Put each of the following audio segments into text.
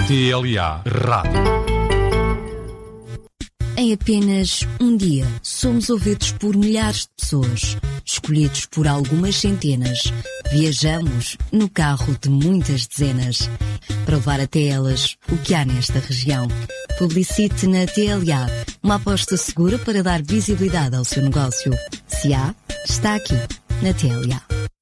TLA Rádio. Em apenas um dia, somos ouvidos por milhares de pessoas, escolhidos por algumas centenas. Viajamos no carro de muitas dezenas, para levar até elas o que há nesta região. Publicite na TLA, uma aposta segura para dar visibilidade ao seu negócio. Se há, está aqui, na TLA.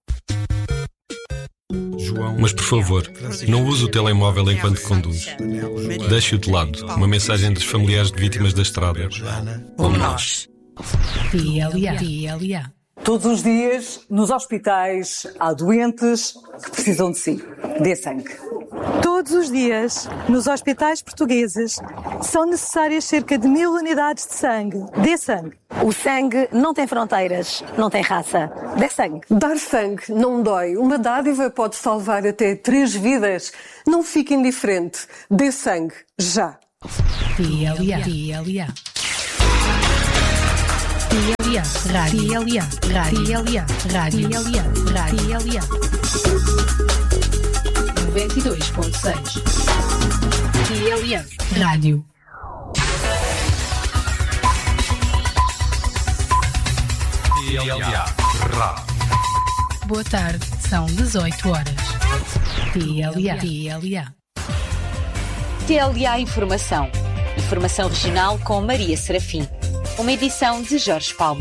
Mas por favor, não use o telemóvel enquanto conduz. Deixe-o de lado. Uma mensagem dos familiares de vítimas da estrada. Como nós. TLA. Todos os dias, nos hospitais, há doentes que precisam de si. Dê sangue. Todos os dias, nos hospitais portugueses, são necessárias cerca de 1000 unidades de sangue. Dê sangue. O sangue não tem fronteiras, não tem raça. Dê sangue. Dar sangue não dói. Uma dádiva pode salvar até 3 vidas. Não fique indiferente. Dê sangue. Já. TLA. Rádio. 92.6. TLA Rádio. TLA Rádio. Boa tarde, são 18 horas. TLA. TLA Informação. Informação regional com Maria Serafim. Uma edição de Jorge Palma.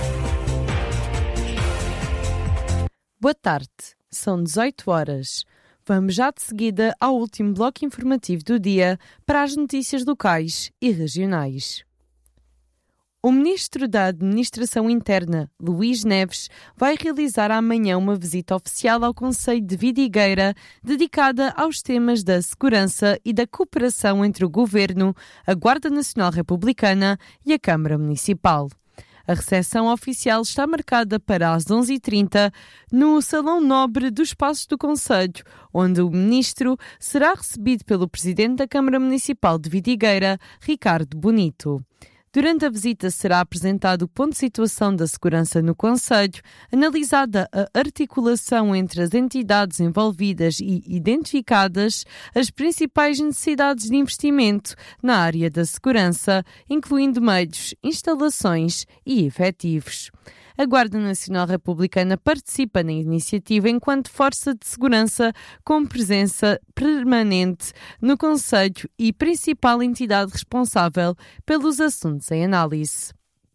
Boa tarde, são 18 horas. Vamos já de seguida ao último bloco informativo do dia para as notícias locais e regionais. O Ministro da Administração Interna, Luís Neves, vai realizar amanhã uma visita oficial ao Concelho de Vidigueira, dedicada aos temas da segurança e da cooperação entre o Governo, a Guarda Nacional Republicana e a Câmara Municipal. A recepção oficial está marcada para as 11h30 no Salão Nobre dos Passos do Concelho, onde o Ministro será recebido pelo Presidente da Câmara Municipal de Vidigueira, Ricardo Bonito. Durante a visita será apresentado o ponto de situação da segurança no concelho, analisada a articulação entre as entidades envolvidas e identificadas as principais necessidades de investimento na área da segurança, incluindo meios, instalações e efetivos. A Guarda Nacional Republicana participa na iniciativa enquanto força de segurança com presença permanente no concelho e principal entidade responsável pelos assuntos em análise.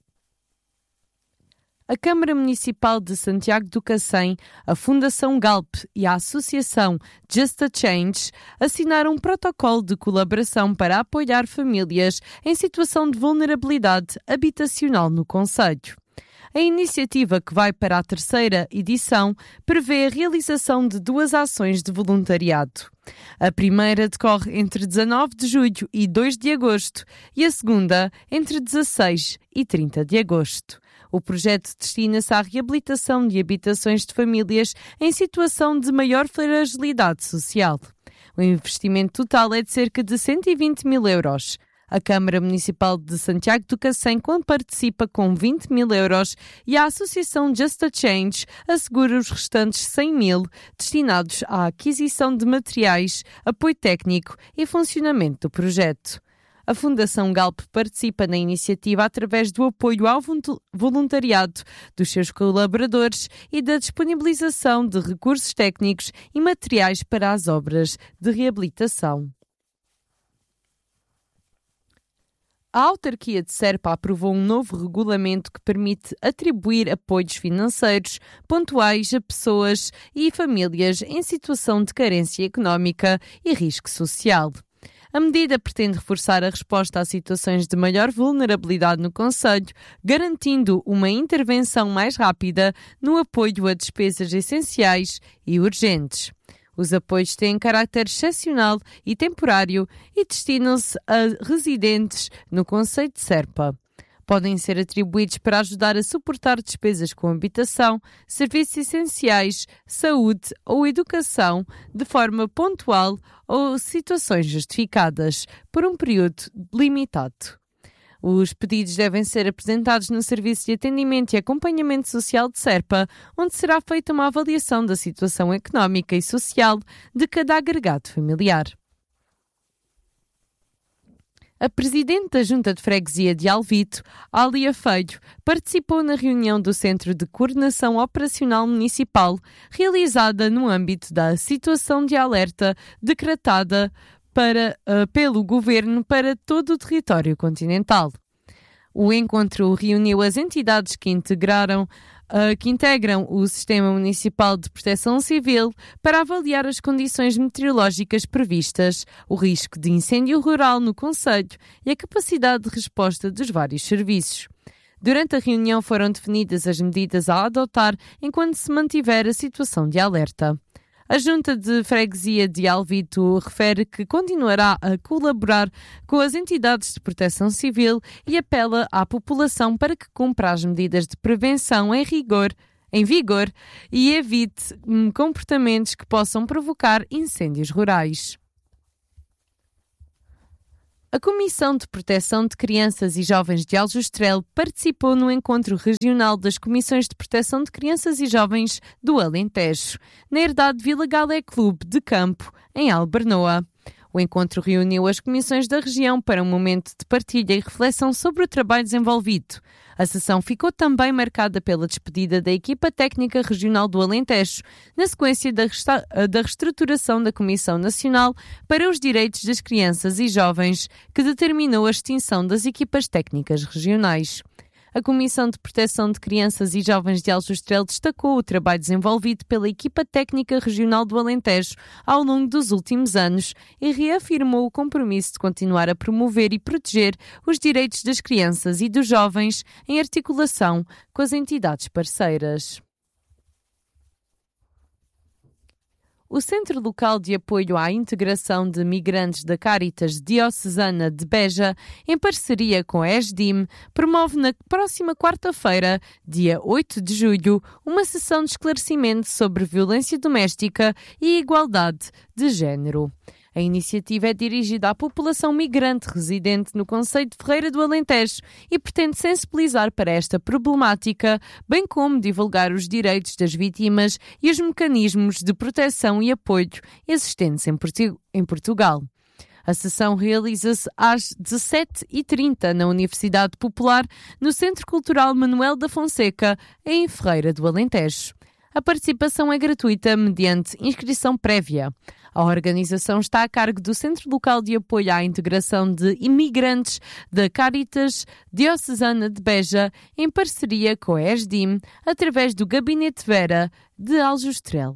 A Câmara Municipal de Santiago do Cacém, a Fundação Galp e a Associação Just a Change assinaram um protocolo de colaboração para apoiar famílias em situação de vulnerabilidade habitacional no concelho. A iniciativa, que vai para a 3ª edição, prevê a realização de 2 ações de voluntariado. A primeira decorre entre 19 de julho e 2 de agosto e a segunda entre 16 e 30 de agosto. O projeto destina-se à reabilitação de habitações de famílias em situação de maior fragilidade social. O investimento total é de cerca de 120 mil euros. A Câmara Municipal de Santiago do Cacém participa com 20 mil euros e a Associação Just a Change assegura os restantes 100 mil destinados à aquisição de materiais, apoio técnico e funcionamento do projeto. A Fundação Galp participa na iniciativa através do apoio ao voluntariado dos seus colaboradores e da disponibilização de recursos técnicos e materiais para as obras de reabilitação. A autarquia de Serpa aprovou um novo regulamento que permite atribuir apoios financeiros pontuais a pessoas e famílias em situação de carência económica e risco social. A medida pretende reforçar a resposta a situações de maior vulnerabilidade no concelho, garantindo uma intervenção mais rápida no apoio a despesas essenciais e urgentes. Os apoios têm caráter excepcional e temporário e destinam-se a residentes no concelho de Serpa. Podem ser atribuídos para ajudar a suportar despesas com habitação, serviços essenciais, saúde ou educação de forma pontual ou situações justificadas, por um período limitado. Os pedidos devem ser apresentados no Serviço de Atendimento e Acompanhamento Social de Serpa, onde será feita uma avaliação da situação económica e social de cada agregado familiar. A Presidente da Junta de Freguesia de Alvito, Ália Feio, participou na reunião do Centro de Coordenação Operacional Municipal, realizada no âmbito da situação de alerta decretada pelo Governo para todo o território continental. O encontro reuniu as entidades que integram o Sistema Municipal de Proteção Civil para avaliar as condições meteorológicas previstas, o risco de incêndio rural no concelho e a capacidade de resposta dos vários serviços. Durante a reunião foram definidas as medidas a adotar enquanto se mantiver a situação de alerta. A Junta de Freguesia de Alvito refere que continuará a colaborar com as entidades de proteção civil e apela à população para que cumpra as medidas de prevenção em vigor e evite comportamentos que possam provocar incêndios rurais. A Comissão de Proteção de Crianças e Jovens de Aljustrel participou no encontro regional das Comissões de Proteção de Crianças e Jovens do Alentejo, na herdade Vila Galé Clube de Campo, em Albernoa. O encontro reuniu as comissões da região para um momento de partilha e reflexão sobre o trabalho desenvolvido. A sessão ficou também marcada pela despedida da equipa técnica regional do Alentejo, na sequência da reestruturação da Comissão Nacional para os Direitos das Crianças e Jovens, que determinou a extinção das equipas técnicas regionais. A Comissão de Proteção de Crianças e Jovens de Aljustrel destacou o trabalho desenvolvido pela equipa técnica regional do Alentejo ao longo dos últimos anos e reafirmou o compromisso de continuar a promover e proteger os direitos das crianças e dos jovens em articulação com as entidades parceiras. O Centro Local de Apoio à Integração de Migrantes da Cáritas Diocesana de Beja, em parceria com a ESDIM, promove na próxima quarta-feira, dia 8 de julho, uma sessão de esclarecimento sobre violência doméstica e igualdade de género. A iniciativa é dirigida à população migrante residente no concelho de Ferreira do Alentejo e pretende sensibilizar para esta problemática, bem como divulgar os direitos das vítimas e os mecanismos de proteção e apoio existentes em Portugal. A sessão realiza-se às 17h30 na Universidade Popular, no Centro Cultural Manuel da Fonseca, em Ferreira do Alentejo. A participação é gratuita mediante inscrição prévia. A organização está a cargo do Centro Local de Apoio à Integração de Imigrantes da Cáritas Diocesana de Beja, em parceria com a ESDIM, através do Gabinete Vera de Aljustrel.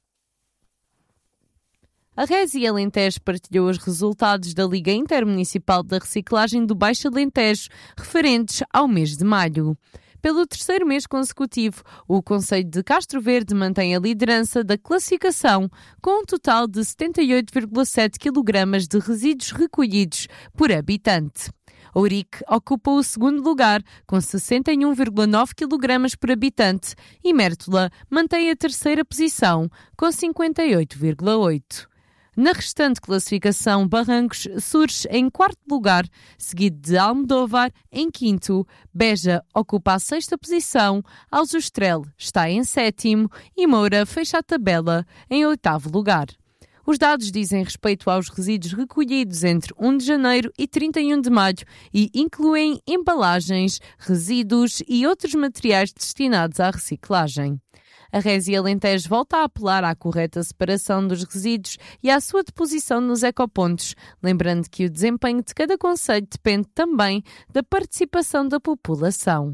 A Resi Alentejo partilhou os resultados da Liga Intermunicipal da Reciclagem do Baixo Alentejo, referentes ao mês de maio. Pelo terceiro mês consecutivo, o concelho de Castro Verde mantém a liderança da classificação, com um total de 78,7 kg de resíduos recolhidos por habitante. Ourique ocupa o segundo lugar, com 61,9 kg por habitante, e Mértola mantém a terceira posição, com 58,8. Na restante classificação, Barrancos surge em quarto lugar, seguido de Almodóvar em quinto, Beja ocupa a sexta posição, Aljustrel está em sétimo e Moura fecha a tabela em oitavo lugar. Os dados dizem respeito aos resíduos recolhidos entre 1 de janeiro e 31 de maio e incluem embalagens, resíduos e outros materiais destinados à reciclagem. A Resi Alentejo volta a apelar à correta separação dos resíduos e à sua deposição nos ecopontos, lembrando que o desempenho de cada concelho depende também da participação da população.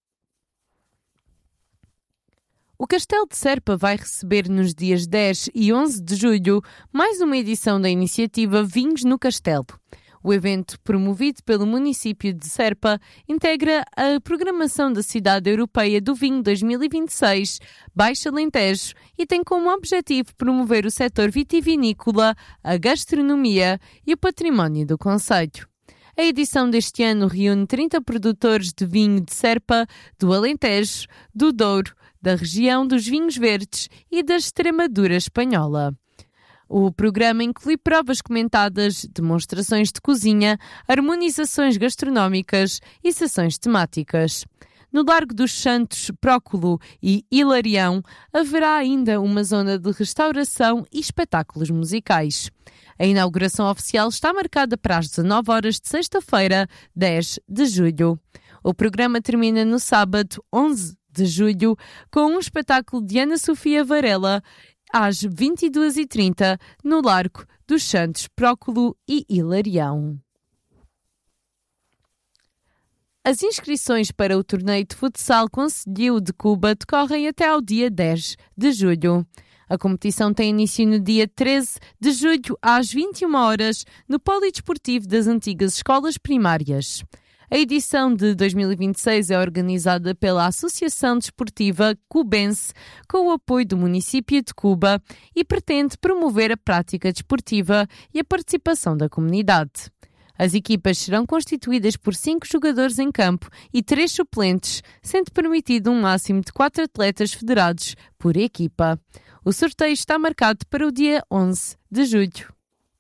O Castelo de Serpa vai receber nos dias 10 e 11 de julho mais uma edição da iniciativa Vinhos no Castelo. O evento, promovido pelo município de Serpa, integra a programação da Cidade Europeia do Vinho 2026, Baixo Alentejo, e tem como objetivo promover o setor vitivinícola, a gastronomia e o património do concelho. A edição deste ano reúne 30 produtores de vinho de Serpa, do Alentejo, do Douro, da região dos vinhos verdes e da Extremadura espanhola. O programa inclui provas comentadas, demonstrações de cozinha, harmonizações gastronómicas e sessões temáticas. No Largo dos Santos, Próculo e Hilarião haverá ainda uma zona de restauração e espetáculos musicais. A inauguração oficial está marcada para as 19 horas de sexta-feira, 10 de julho. O programa termina no sábado, 11 de julho, com um espetáculo de Ana Sofia Varela, às 22h30, no Largo dos Santos Próculo e Hilarião. As inscrições para o torneio de futsal Conselho de Cuba decorrem até ao dia 10 de julho. A competição tem início no dia 13 de julho, às 21 horas, no Polidesportivo das Antigas Escolas Primárias. A edição de 2026 é organizada pela Associação Desportiva Cubense, com o apoio do município de Cuba, e pretende promover a prática desportiva e a participação da comunidade. As equipas serão constituídas por 5 jogadores em campo e 3 suplentes, sendo permitido um máximo de 4 atletas federados por equipa. O sorteio está marcado para o dia 11 de julho.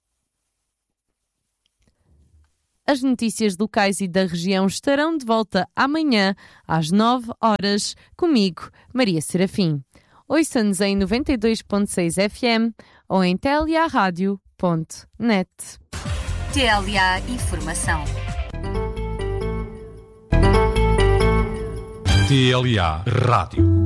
As notícias locais e da região estarão de volta amanhã, às 9 horas, comigo, Maria Serafim. Ouça-nos em 92.6 FM ou em teliaradio.net. TLA Informação. TLA Rádio.